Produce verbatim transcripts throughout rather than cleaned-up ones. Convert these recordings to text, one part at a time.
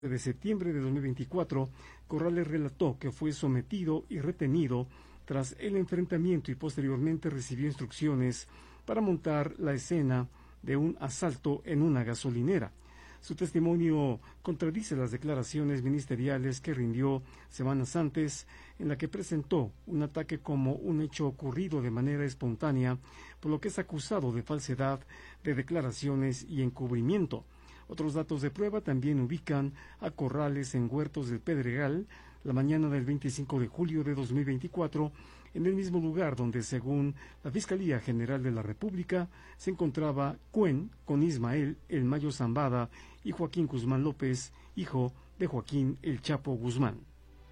de septiembre de dos mil veinticuatro, Corrales relató que fue sometido y retenido tras el enfrentamiento y posteriormente recibió instrucciones para montar la escena de un asalto en una gasolinera. Su testimonio contradice las declaraciones ministeriales que rindió semanas antes, en la que presentó un ataque como un hecho ocurrido de manera espontánea, por lo que es acusado de falsedad de declaraciones y encubrimiento. Otros datos de prueba también ubican a Corrales en Huertos del Pedregal la mañana del veinticinco de julio de dos mil veinticuatro, en el mismo lugar donde, según la Fiscalía General de la República, se encontraba Cuen con Ismael El Mayo Zambada y Joaquín Guzmán López, hijo de Joaquín El Chapo Guzmán.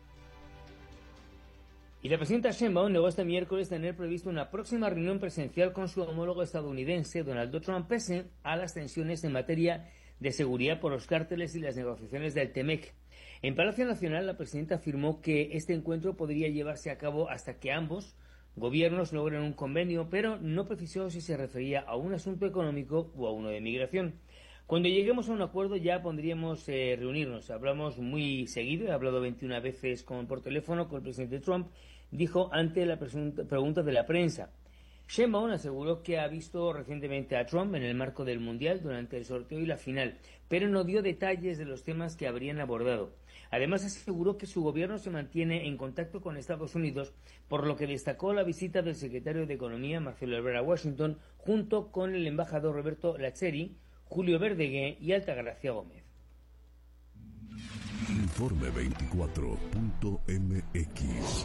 Y la presidenta Sheinbaum negó este miércoles tener previsto una próxima reunión presencial con su homólogo estadounidense, Donald Trump, pese a las tensiones en materia de seguridad por los cárteles y las negociaciones del Temec. En Palacio Nacional, la presidenta afirmó que este encuentro podría llevarse a cabo hasta que ambos gobiernos logren un convenio, pero no precisó si se refería a un asunto económico o a uno de migración. Cuando lleguemos a un acuerdo ya pondríamos eh, reunirnos. Hablamos muy seguido, he hablado veintiuna veces con, por teléfono con el presidente Trump, dijo ante la pregunta de la prensa. Sheinbaum aseguró que ha visto recientemente a Trump en el marco del Mundial durante el sorteo y la final, pero no dio detalles de los temas que habrían abordado. Además, aseguró que su gobierno se mantiene en contacto con Estados Unidos, por lo que destacó la visita del secretario de Economía, Marcelo Ebrard, a Washington, junto con el embajador Roberto Lacheri, Julio Verdeguer y Altagracia Gómez. Informe veinticuatro punto m x.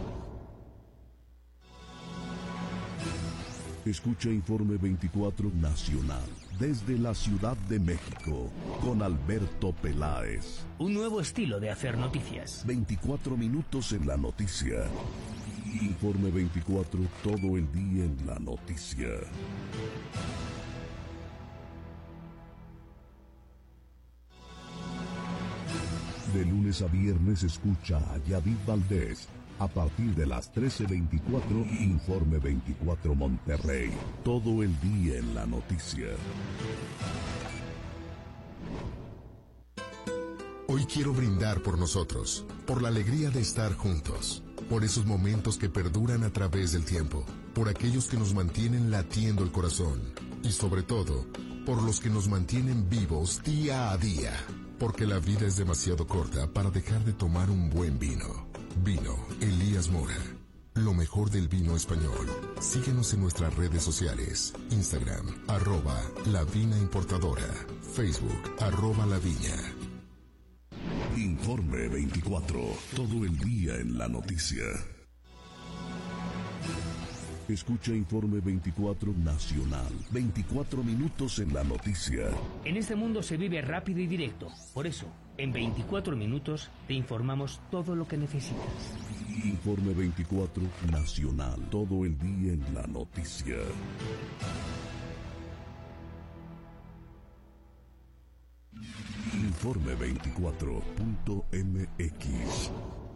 Escucha Informe veinticuatro Nacional desde la Ciudad de México con Alberto Peláez. Un nuevo estilo de hacer noticias. veinticuatro minutos en la noticia. Informe veinticuatro, todo el día en la noticia. De lunes a viernes escucha a Yadid Valdés. A partir de las trece veinticuatro, Informe veinticuatro Monterrey. Todo el día en la noticia. Hoy quiero brindar por nosotros, por la alegría de estar juntos, por esos momentos que perduran a través del tiempo, por aquellos que nos mantienen latiendo el corazón y sobre todo, por los que nos mantienen vivos día a día, porque la vida es demasiado corta para dejar de tomar un buen vino. Vino Elías Mora, lo mejor del vino español. Síguenos en nuestras redes sociales, Instagram, arroba La Vina Importadora, Facebook, arroba La Viña. Informe veinticuatro, todo el día en la noticia. Escucha Informe veinticuatro Nacional, veinticuatro minutos en la noticia. En este mundo se vive rápido y directo. Por eso, en veinticuatro minutos te informamos todo lo que necesitas. Informe veinticuatro Nacional, todo el día en la noticia. Informe veinticuatro punto m x.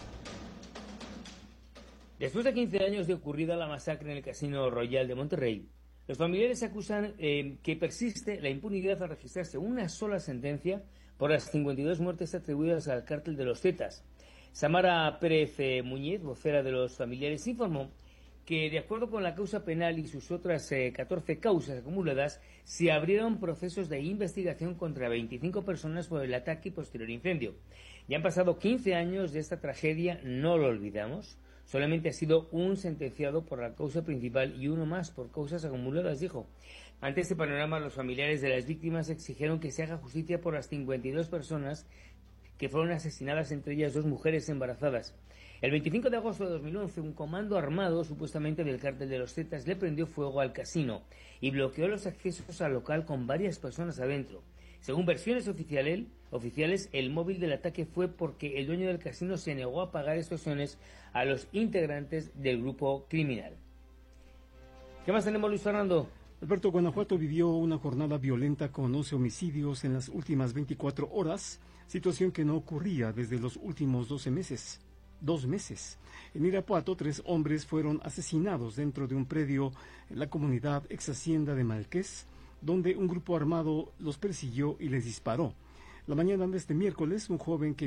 Después de quince años de ocurrida la masacre en el Casino Royal de Monterrey, los familiares acusan eh, que persiste la impunidad al registrarse una sola sentencia por las cincuenta y dos muertes atribuidas al cártel de los Zetas. Samara Pérez eh, Muñiz, vocera de los familiares, informó que, de acuerdo con la causa penal y sus otras eh, catorce causas acumuladas, se abrieron procesos de investigación contra veinticinco personas por el ataque y posterior incendio. Ya han pasado quince años de esta tragedia, no lo olvidamos. Solamente ha sido un sentenciado por la causa principal y uno más por causas acumuladas, dijo. Ante este panorama, los familiares de las víctimas exigieron que se haga justicia por las cincuenta y dos personas que fueron asesinadas, entre ellas dos mujeres embarazadas. El veinticinco de agosto de dos mil once, un comando armado, supuestamente del cártel de los Zetas, le prendió fuego al casino y bloqueó los accesos al local con varias personas adentro. Según versiones oficiales, oficiales, el móvil del ataque fue porque el dueño del casino se negó a pagar extorsiones a los integrantes del grupo criminal. ¿Qué más tenemos, Luis Fernando? Alberto, Guanajuato vivió una jornada violenta con once homicidios en las últimas veinticuatro horas, situación que no ocurría desde los últimos doce meses. Dos meses. En Irapuato, tres hombres fueron asesinados dentro de un predio en la comunidad ex hacienda de Malqués, donde un grupo armado los persiguió y les disparó. La mañana de este miércoles, un joven que